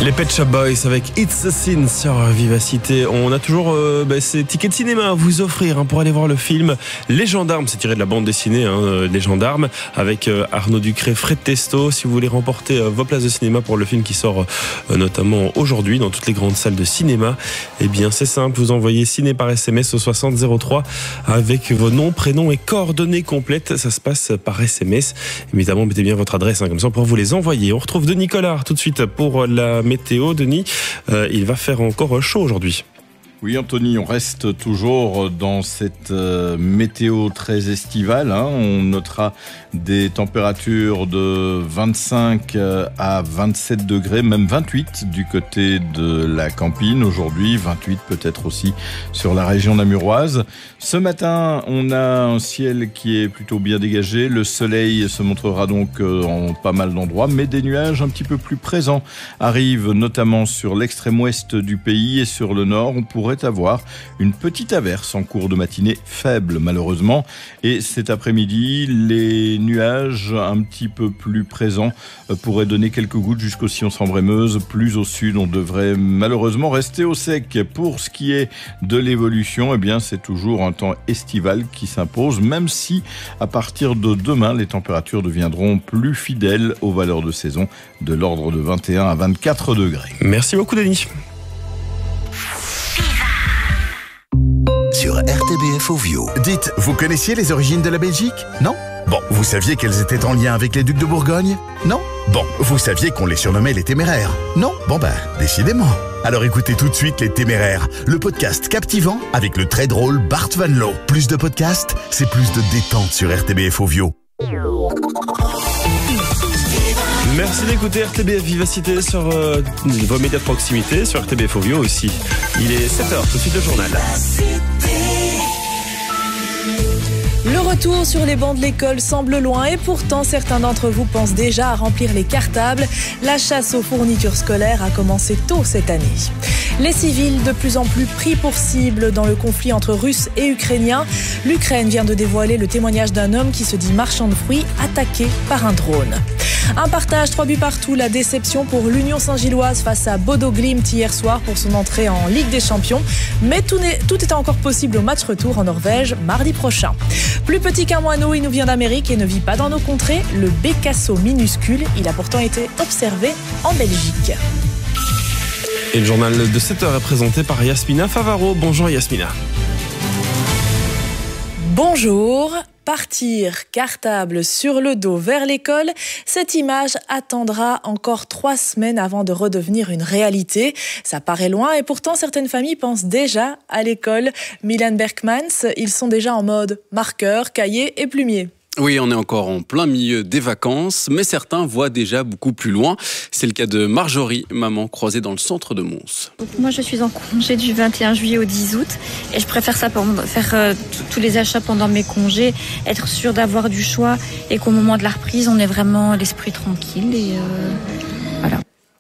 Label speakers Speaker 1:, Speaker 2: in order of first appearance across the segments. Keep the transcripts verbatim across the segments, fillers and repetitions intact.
Speaker 1: Les Pet Shop Boys avec It's a Sin sur Vivacité. On a toujours euh, bah, ces tickets de cinéma à vous offrir hein, pour aller voir le film Les Gendarmes. C'est tiré de la bande dessinée hein, Les Gendarmes avec euh, Arnaud Ducré, Fred Testo. Si vous voulez remporter euh, vos places de cinéma pour le film qui sort euh, notamment aujourd'hui dans toutes les grandes salles de cinéma, eh bien c'est simple, vous envoyez ciné par S M S au soixante zéro trois avec vos noms, prénoms et coordonnées complètes. Ça se passe par S M S. Évidemment, mettez bien votre adresse hein, comme ça pour vous les envoyer. On retrouve Denis Collard tout de suite pour la météo. Denis, euh, il va faire encore chaud aujourd'hui.
Speaker 2: Oui Anthony, on reste toujours dans cette euh, météo très estivale. Hein. On notera des températures de vingt-cinq à vingt-sept degrés, même vingt-huit du côté de la Campine aujourd'hui, vingt-huit peut-être aussi sur la région namuroise. Ce matin, on a un ciel qui est plutôt bien dégagé. Le soleil se montrera donc en pas mal d'endroits, mais des nuages un petit peu plus présents arrivent notamment sur l'extrême ouest du pays et sur le nord. On pourrait avoir une petite averse en cours de matinée, faible malheureusement, et cet après-midi les nuages un petit peu plus présents pourraient donner quelques gouttes jusqu'au Sion-Sambre-et-Meuse. Plus au sud, on devrait malheureusement rester au sec. Pour ce qui est de l'évolution, eh bien c'est toujours un temps estival qui s'impose, même si à partir de demain les températures deviendront plus fidèles aux valeurs de saison, de l'ordre de vingt et un à vingt-quatre degrés.
Speaker 1: Merci beaucoup Denis.
Speaker 3: Sur R T B F Ovio. Dites, vous connaissiez les origines de la Belgique? Non? Bon, vous saviez qu'elles étaient en lien avec les ducs de Bourgogne? Non? Bon, vous saviez qu'on les surnommait les Téméraires? Non? Bon ben, décidément. Alors écoutez tout de suite Les Téméraires, le podcast captivant avec le très drôle Bart Van Loo. Plus de podcasts, c'est plus de détente sur R T B F Ovio.
Speaker 1: Merci d'écouter R T B F Vivacité sur euh, vos médias de proximité, sur R T B F Ovio aussi. Il est sept heures, tout de suite le journal.
Speaker 4: Le retour sur les bancs de l'école semble loin et pourtant certains d'entre vous pensent déjà à remplir les cartables. La chasse aux fournitures scolaires a commencé tôt cette année. Les civils de plus en plus pris pour cible dans le conflit entre Russes et Ukrainiens. L'Ukraine vient de dévoiler le témoignage d'un homme qui se dit marchand de fruits attaqué par un drone. Un partage, trois buts partout, la déception pour l'Union Saint-Gilloise face à Bodo Glimt hier soir pour son entrée en Ligue des Champions. Mais tout, n'est, tout est encore possible au match retour en Norvège mardi prochain. Plus petit qu'un moineau, il nous vient d'Amérique et ne vit pas dans nos contrées. Le bécasso minuscule, il a pourtant été observé en Belgique.
Speaker 1: Et le journal de sept heures est présenté par Yasmina Favaro. Bonjour Yasmina.
Speaker 4: Bonjour. Partir cartable sur le dos vers l'école, cette image attendra encore trois semaines avant de redevenir une réalité. Ça paraît loin et pourtant certaines familles pensent déjà à l'école. Milan Berkmans, ils sont déjà en mode marqueur, cahier et plumier.
Speaker 5: Oui, on est encore en plein milieu des vacances, mais certains voient déjà beaucoup plus loin. C'est le cas de Marjorie, maman croisée dans le centre de Mons.
Speaker 6: Donc moi, je suis en congé du vingt et un juillet au dix août et je préfère ça pour faire euh, tous les achats pendant mes congés, être sûre d'avoir du choix et qu'au moment de la reprise, on ait vraiment l'esprit tranquille et euh, voilà.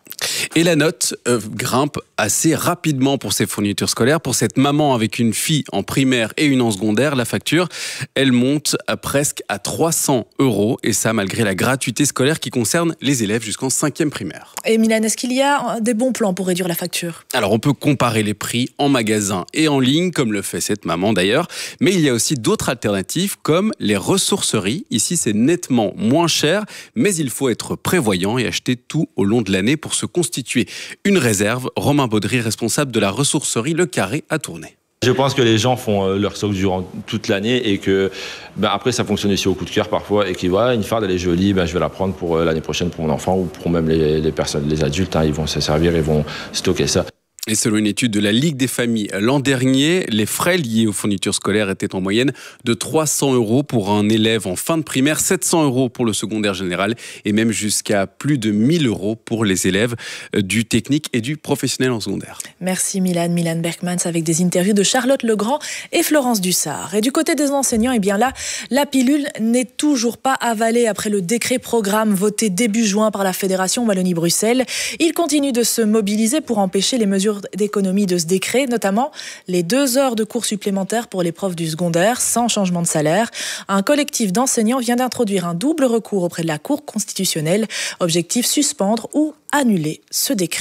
Speaker 5: Et la note euh, grimpe assez rapidement pour ces fournitures scolaires. Pour cette maman avec une fille en primaire et une en secondaire, la facture, elle monte à presque à trois cents euros. Et ça, malgré la gratuité scolaire qui concerne les élèves jusqu'en cinquième primaire.
Speaker 4: Et Milan, est-ce qu'il y a des bons plans pour réduire la facture?
Speaker 5: Alors, on peut comparer les prix en magasin et en ligne, comme le fait cette maman d'ailleurs. Mais il y a aussi d'autres alternatives, comme les ressourceries. Ici, c'est nettement moins cher, mais il faut être prévoyant et acheter tout au long de l'année pour se constituer une réserve. Romain Baudry, responsable de la ressourcerie Le Carré à Tournai.
Speaker 7: Je pense que les gens font leur stock durant toute l'année et que ben après ça fonctionne aussi au coup de cœur parfois et qu'ils voient une farde elle est jolie, ben je vais la prendre pour l'année prochaine pour mon enfant ou pour même les, les personnes, les adultes, hein, ils vont se servir, ils vont stocker ça.
Speaker 5: Et selon une étude de la Ligue des familles l'an dernier, les frais liés aux fournitures scolaires étaient en moyenne de trois cents euros pour un élève en fin de primaire, sept cents euros pour le secondaire général et même jusqu'à plus de mille euros pour les élèves du technique et du professionnel en secondaire.
Speaker 4: Merci Milan, Milan Berkmans avec des interviews de Charlotte Legrand et Florence Dussard. Et du côté des enseignants, eh bien là, la pilule n'est toujours pas avalée après le décret programme voté début juin par la Fédération Wallonie-Bruxelles. Ils continuent de se mobiliser pour empêcher les mesures d'économie de ce décret, notamment les deux heures de cours supplémentaires pour les profs du secondaire sans changement de salaire. Un collectif d'enseignants vient d'introduire un double recours auprès de la Cour constitutionnelle. Objectif, suspendre ou annuler ce décret.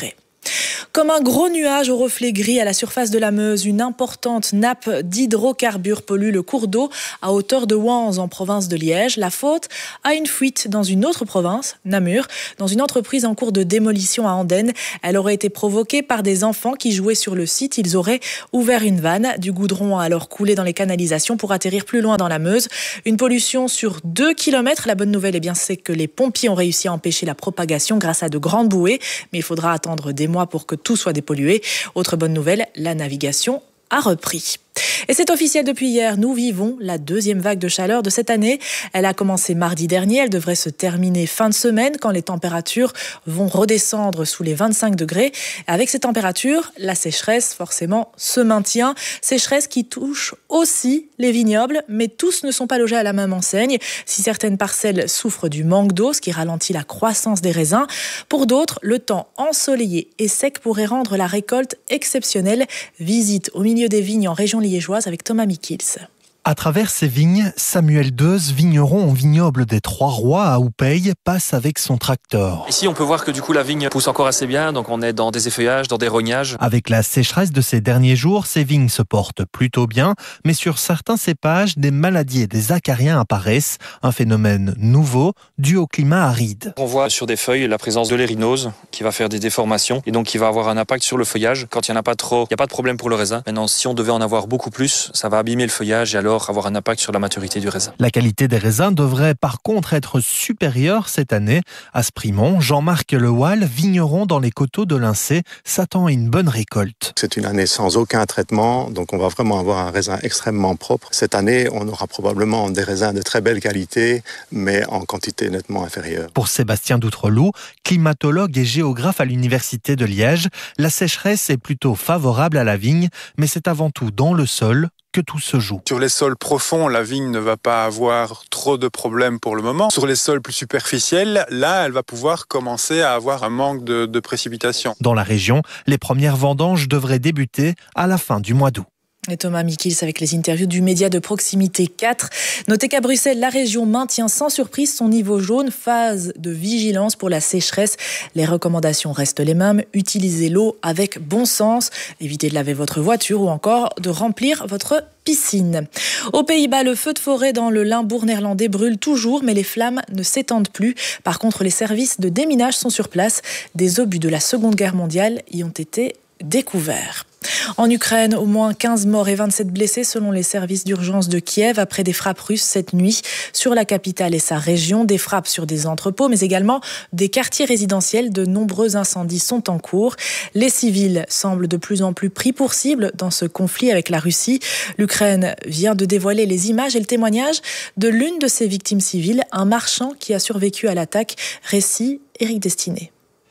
Speaker 4: Comme un gros nuage au reflet gris à la surface de la Meuse, une importante nappe d'hydrocarbures pollue le cours d'eau à hauteur de Wanze en province de Liège. La faute à une fuite dans une autre province, Namur, dans une entreprise en cours de démolition à Andenne. Elle aurait été provoquée par des enfants qui jouaient sur le site. Ils auraient ouvert une vanne. Du goudron a alors coulé dans les canalisations pour atterrir plus loin dans la Meuse. Une pollution sur deux kilomètres. La bonne nouvelle, eh bien, c'est que les pompiers ont réussi à empêcher la propagation grâce à de grandes bouées. Mais il faudra attendre des mois pour que tout soit dépollué. Autre bonne nouvelle, la navigation a repris. Et c'est officiel depuis hier, nous vivons la deuxième vague de chaleur de cette année. Elle a commencé mardi dernier, elle devrait se terminer fin de semaine quand les températures vont redescendre sous les vingt-cinq degrés. Avec ces températures, la sécheresse forcément se maintient. Sécheresse qui touche aussi les vignobles, mais tous ne sont pas logés à la même enseigne. Si certaines parcelles souffrent du manque d'eau, ce qui ralentit la croissance des raisins, pour d'autres, le temps ensoleillé et sec pourrait rendre la récolte exceptionnelle. Visite au milieu des vignes en région liégeoise avec Thomas Mikils.
Speaker 8: À travers ces vignes, Samuel Deuze, vigneron au vignoble des Trois-Rois à Houpeille, passe avec son tracteur.
Speaker 9: Ici, on peut voir que du coup la vigne pousse encore assez bien, donc on est dans des effeuillages, dans des rognages.
Speaker 8: Avec la sécheresse de ces derniers jours, ces vignes se portent plutôt bien, mais sur certains cépages, des maladies et des acariens apparaissent, un phénomène nouveau dû au climat aride.
Speaker 9: On voit sur des feuilles la présence de l'érinose qui va faire des déformations et donc qui va avoir un impact sur le feuillage. Quand il n'y en a pas trop, il n'y a pas de problème pour le raisin. Maintenant, si on devait en avoir beaucoup plus, ça va abîmer le feuillage et alors avoir un impact sur la maturité du raisin.
Speaker 8: La qualité des raisins devrait par contre être supérieure cette année. À Sprimont, Jean-Marc Lewal, vigneron dans les coteaux de Lincé, s'attend à une bonne récolte.
Speaker 10: C'est une année sans aucun traitement, donc on va vraiment avoir un raisin extrêmement propre. Cette année, on aura probablement des raisins de très belle qualité, mais en quantité nettement inférieure.
Speaker 8: Pour Sébastien Doutreloup, climatologue et géographe à l'Université de Liège, la sécheresse est plutôt favorable à la vigne, mais c'est avant tout dans le sol que tout se joue.
Speaker 11: Sur les sols profonds, la vigne ne va pas avoir trop de problèmes pour le moment. Sur les sols plus superficiels, là, elle va pouvoir commencer à avoir un manque de, de précipitations.
Speaker 8: Dans la région, les premières vendanges devraient débuter à la fin du mois d'août.
Speaker 4: Et Thomas Mikils avec les interviews du média de proximité quatre. Notez qu'à Bruxelles, la région maintient sans surprise son niveau jaune, phase de vigilance pour la sécheresse. Les recommandations restent les mêmes. Utilisez l'eau avec bon sens, évitez de laver votre voiture ou encore de remplir votre piscine. Aux Pays-Bas, le feu de forêt dans le Limbourg néerlandais brûle toujours, mais les flammes ne s'étendent plus. Par contre, les services de déminage sont sur place. Des obus de la Seconde Guerre mondiale y ont été découverts. En Ukraine, au moins quinze morts et vingt-sept blessés selon les services d'urgence de Kiev après des frappes russes cette nuit sur la capitale et sa région. Des frappes sur des entrepôts, mais également des quartiers résidentiels. De nombreux incendies sont en cours. Les civils semblent de plus en plus pris pour cible dans ce conflit avec la Russie. L'Ukraine vient de dévoiler les images et le témoignage de l'une de ses victimes civiles, un marchand qui a survécu à l'attaque. Récit Éric Destiné.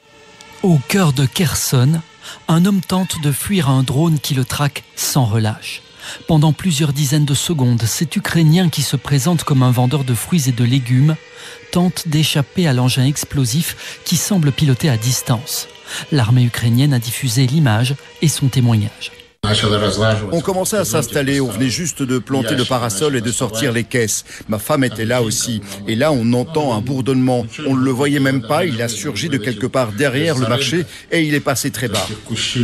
Speaker 12: Au cœur de Kherson, un homme tente de fuir un drone qui le traque sans relâche. Pendant plusieurs dizaines de secondes, cet Ukrainien qui se présente comme un vendeur de fruits et de légumes tente d'échapper à l'engin explosif qui semble piloter à distance. L'armée ukrainienne a diffusé l'image et son témoignage.
Speaker 13: On commençait à s'installer, on venait juste de planter le parasol et de sortir les caisses. Ma femme était là aussi. Et là, on entend un bourdonnement. On ne le voyait même pas, il a surgi de quelque part derrière le marché et il est passé très bas.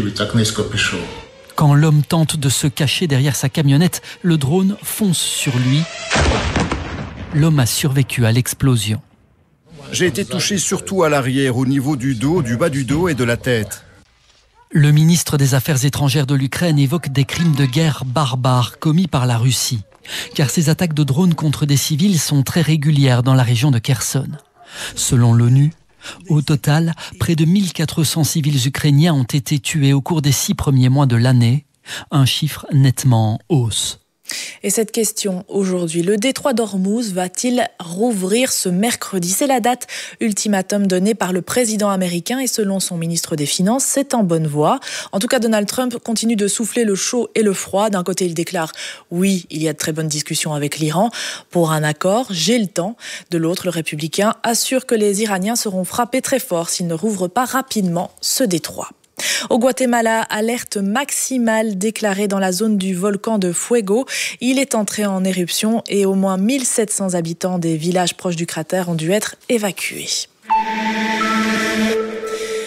Speaker 12: Quand l'homme tente de se cacher derrière sa camionnette, le drone fonce sur lui. L'homme a survécu à l'explosion.
Speaker 13: J'ai été touché surtout à l'arrière, au niveau du dos, du bas du dos et de la tête.
Speaker 12: Le ministre des Affaires étrangères de l'Ukraine évoque des crimes de guerre barbares commis par la Russie, car ces attaques de drones contre des civils sont très régulières dans la région de Kherson. Selon l'ONU, au total, près de mille quatre cents civils ukrainiens ont été tués au cours des six premiers mois de l'année, un chiffre nettement en hausse.
Speaker 4: Et cette question aujourd'hui, le détroit d'Ormuz va-t-il rouvrir ce mercredi? C'est la date ultimatum donnée par le président américain et selon son ministre des Finances, c'est en bonne voie. En tout cas, Donald Trump continue de souffler le chaud et le froid. D'un côté, il déclare « Oui, il y a de très bonnes discussions avec l'Iran pour un accord, j'ai le temps ». De l'autre, le républicain assure que les Iraniens seront frappés très fort s'ils ne rouvrent pas rapidement ce détroit. Au Guatemala, alerte maximale déclarée dans la zone du volcan de Fuego. Il est entré en éruption et au moins mille sept cents habitants des villages proches du cratère ont dû être évacués.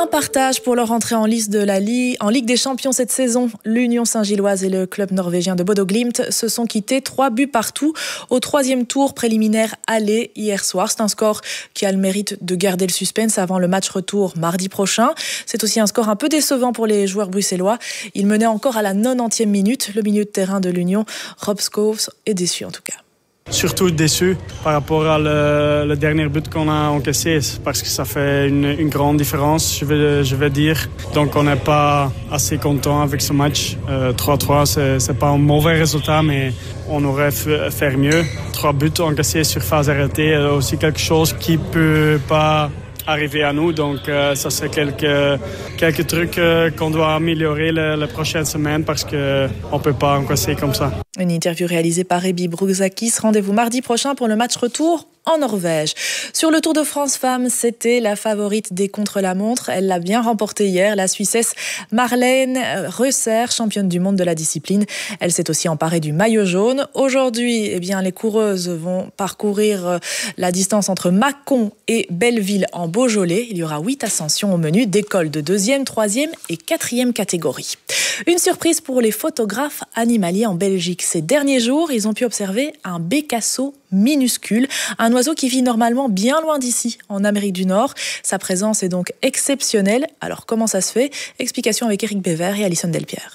Speaker 4: Un partage pour leur entrée en liste de la Ligue, en Ligue des Champions cette saison. L'Union Saint-Gilloise et le club norvégien de Bodo Glimt se sont quittés trois buts partout au troisième tour préliminaire aller hier soir. C'est un score qui a le mérite de garder le suspense avant le match retour mardi prochain. C'est aussi un score un peu décevant pour les joueurs bruxellois. Ils menaient encore à la quatre-vingt-dixième minute. Le milieu de terrain de l'Union, Rob Scholes, est déçu en tout cas.
Speaker 14: Surtout déçu par rapport à le, le dernier but qu'on a encaissé parce que ça fait une, une grande différence, je vais, je vais dire. Donc on n'est pas assez content avec ce match. Euh, trois trois, c'est, c'est pas un mauvais résultat, mais on aurait f- faire mieux. Trois buts encaissés sur phase arrêtée, euh, aussi quelque chose qui peut pas arriver à nous. Donc euh, ça c'est quelques, quelques trucs euh, qu'on doit améliorer la, la prochaine semaine parce qu'on ne peut pas encaisser comme ça.
Speaker 4: Une interview réalisée par Ebi Brouzakis. Rendez-vous mardi prochain pour le match retour en Norvège. Sur le Tour de France Femmes, c'était la favorite des contre-la-montre. Elle l'a bien remporté hier, la Suissesse Marlène Reusser, championne du monde de la discipline. Elle s'est aussi emparée du maillot jaune. Aujourd'hui, eh bien, les coureuses vont parcourir la distance entre Mâcon et Belleville en Beaujolais. Il y aura huit ascensions au menu, des cols de deuxième, troisième et quatrième catégorie. Une surprise pour les photographes animaliers en Belgique. Ces derniers jours, ils ont pu observer un bécasseau minuscule, un oiseau qui vit normalement bien loin d'ici, en Amérique du Nord. Sa présence est donc exceptionnelle. Alors comment ça se fait ? Explication avec Éric Bévert et Alison Delpierre.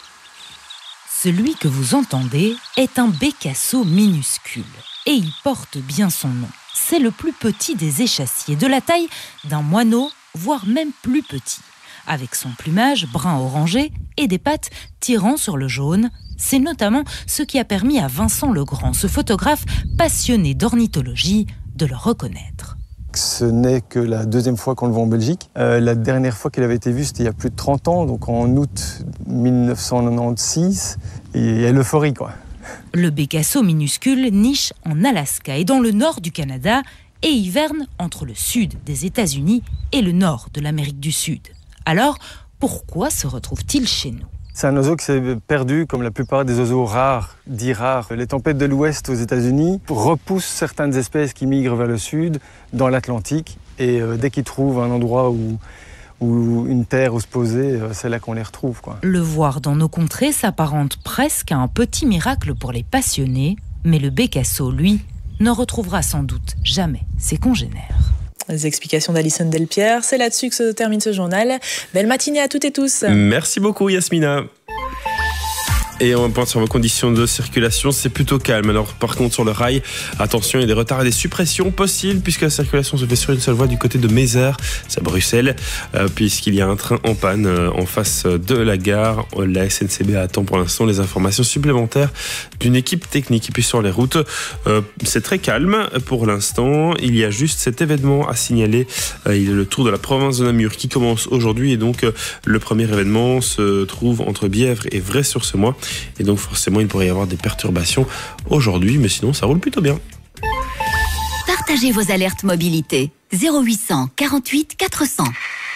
Speaker 15: Celui que vous entendez est un bécasseau minuscule. Et il porte bien son nom. C'est le plus petit des échassiers, de la taille d'un moineau, voire même plus petit. Avec son plumage brun orangé et des pattes tirant sur le jaune, c'est notamment ce qui a permis à Vincent Legrand, ce photographe passionné d'ornithologie, de le reconnaître.
Speaker 16: Ce n'est que la deuxième fois qu'on le voit en Belgique. Euh, la dernière fois qu'il avait été vu, c'était il y a plus de trente ans, donc en août dix-neuf cent quatre-vingt-seize. Et il y a l'euphorie, quoi.
Speaker 15: Le bécasseau minuscule niche en Alaska et dans le nord du Canada et hiverne entre le sud des États-Unis et le nord de l'Amérique du Sud. Alors, pourquoi se retrouve-t-il chez nous ?
Speaker 16: C'est un oiseau qui s'est perdu, comme la plupart des oiseaux rares, dits rares. Les tempêtes de l'Ouest aux États-Unis repoussent certaines espèces qui migrent vers le sud, dans l'Atlantique. Et euh, dès qu'ils trouvent un endroit où, où une terre où se poser, euh, c'est là qu'on les retrouve, quoi.
Speaker 15: Le voir dans nos contrées s'apparente presque à un petit miracle pour les passionnés. Mais le bécasseau, lui, ne retrouvera sans doute jamais ses congénères.
Speaker 4: Les explications d'Alison Delpierre. C'est là-dessus que se termine ce journal. Belle matinée à toutes et tous.
Speaker 1: Merci beaucoup Yasmina. Et on pense sur vos conditions de circulation, c'est plutôt calme. Alors par contre sur le rail, attention, il y a des retards et des suppressions possibles puisque la circulation se fait sur une seule voie du côté de Mézard, c'est à Bruxelles, euh, puisqu'il y a un train en panne euh, en face de la gare. La S N C B attend pour l'instant les informations supplémentaires d'une équipe technique. Et puis sur les routes, euh, c'est très calme pour l'instant. Il y a juste cet événement à signaler. Euh, il y a le Tour de la province de Namur qui commence aujourd'hui et donc euh, le premier événement se trouve entre Bièvre et Vray-sur-Semois. Et donc forcément il pourrait y avoir des perturbations aujourd'hui, mais sinon ça roule plutôt bien.
Speaker 17: Partagez vos alertes mobilité. zéro huit cent quarante-huit quatre cents.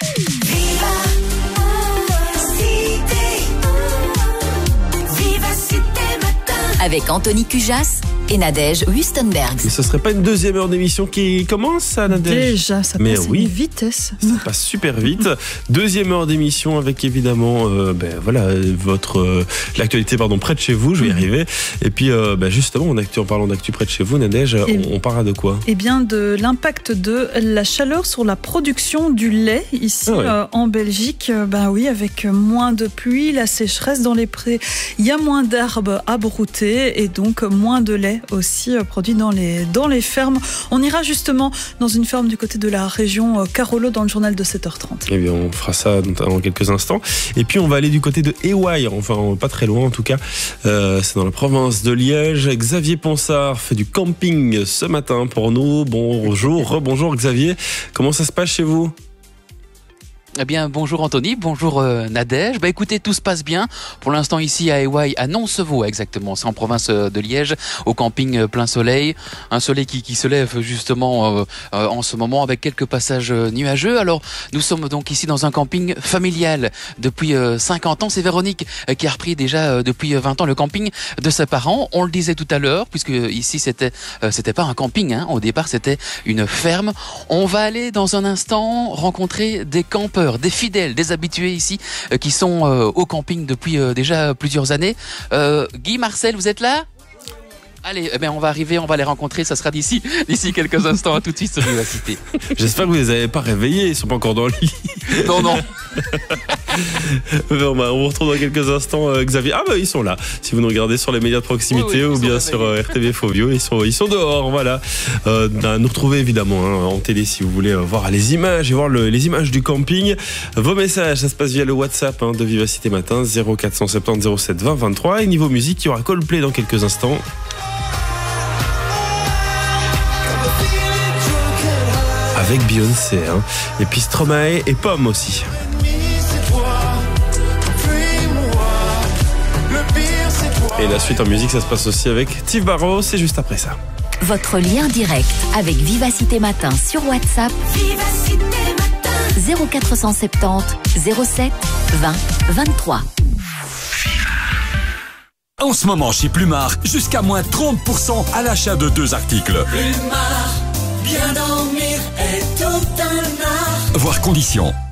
Speaker 17: Avec Anthony Cujas et Nadège Wustenberg.
Speaker 1: Et ce serait pas une deuxième heure d'émission qui commence, ça, Nadège ?
Speaker 18: Déjà, ça
Speaker 1: Mais
Speaker 18: passe
Speaker 1: oui,
Speaker 18: une vitesse.
Speaker 1: Ça passe super vite. Deuxième heure d'émission avec évidemment, euh, ben voilà, votre euh, l'actualité pardon près de chez vous. Je vais y arriver. Et puis, euh, ben justement, on actu, en parlant d'actu près de chez vous, Nadège,
Speaker 18: Et
Speaker 1: on, on parlera de quoi ?
Speaker 18: Eh bien, de l'impact de la chaleur sur la production du lait ici ah ouais. euh, en Belgique. Euh, ben oui, avec moins de pluie, la sécheresse dans les prés, il y a moins d'herbes à brouter et donc moins de lait aussi produit dans les, dans les fermes. On ira justement dans une ferme du côté de la région Carolo dans le journal de sept heures trente.
Speaker 1: Eh bien, on fera ça dans quelques instants. Et puis, on va aller du côté de Éouaille, enfin, pas très loin en tout cas. Euh, c'est dans la province de Liège. Xavier Ponsard fait du camping ce matin pour nous. Bonjour, rebonjour Xavier. Comment ça se passe chez vous ?
Speaker 19: Eh bien, bonjour Anthony, bonjour euh, Nadège. Bah écoutez, tout se passe bien. Pour l'instant ici à Éouaille, à Noncevaux exactement. C'est en province de Liège, au camping euh, plein soleil. Un soleil qui, qui se lève justement euh, euh, en ce moment avec quelques passages euh, nuageux. Alors, nous sommes donc ici dans un camping familial depuis euh, cinquante ans. C'est Véronique euh, qui a repris déjà euh, depuis vingt ans le camping de ses parents. On le disait tout à l'heure, puisque ici c'était euh, c'était pas un camping, hein. Au départ c'était une ferme. On va aller dans un instant rencontrer des campeurs. auditeurs, des fidèles, des habitués ici euh, qui sont euh, au camping depuis euh, déjà plusieurs années. Euh, Guy, Marcel, vous êtes là ? Allez, eh bien, on va arriver, on va les rencontrer, ça sera d'ici, d'ici quelques instants, à tout de suite sur Vivacité.
Speaker 1: J'espère que vous les avez pas réveillés, ils sont pas encore dans le lit.
Speaker 19: Non, non.
Speaker 1: on vous retrouve dans quelques instants, euh, Xavier. Ah bah ils sont là. Si vous nous regardez sur les médias de proximité oui, oui, ou bien sur euh, R T V Fovio, ils sont, ils sont dehors, voilà. Euh, bah, nous retrouver évidemment hein, en télé si vous voulez euh, voir les images et voir le, les images du camping. Vos messages, ça se passe via le WhatsApp hein, de Vivacité Matin, zéro quatre cent soixante-dix zéro sept vingt vingt-trois. Et niveau musique, il y aura Coldplay dans quelques instants. Avec Beyoncé, hein. Et puis Stromae et Pomme aussi. Et la suite en musique, ça se passe aussi avec Steve Barrow, c'est juste après ça.
Speaker 17: Votre lien direct avec Vivacité Matin sur WhatsApp. Vivacité Matin. zéro quatre cent soixante-dix zéro sept vingt vingt-trois.
Speaker 20: En ce moment chez Plumard, jusqu'à moins trente pour cent à l'achat de deux articles.
Speaker 21: Plumard, bien dormir est tout un art.
Speaker 20: Voir conditions.